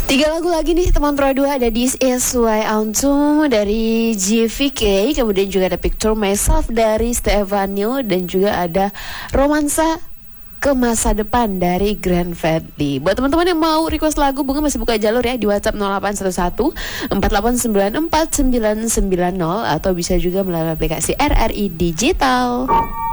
Tiga lagu lagi nih teman Pro 2. Ada This Is Why I'm To dari JVK, kemudian juga ada Picture Myself dari Stefano, dan juga ada Romansa ke Masa Depan dari Grand Fredly. Buat teman-teman yang mau request lagu, Bunga masih buka jalur ya di WhatsApp 0811 4894 990 atau bisa juga melalui aplikasi RRI Digital.